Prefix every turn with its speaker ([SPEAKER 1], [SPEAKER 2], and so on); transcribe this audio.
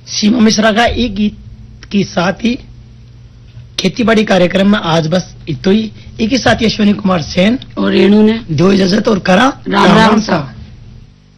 [SPEAKER 1] सीमा मिश्रा का एक गीत के साथ ही खेतीबाड़ी कार्यक्रम में आज बस इतो ही। एक ही साथ अश्विनी कुमार सेन
[SPEAKER 2] और रेणु ने
[SPEAKER 1] दो इजाजत और करा
[SPEAKER 2] राम राम सा।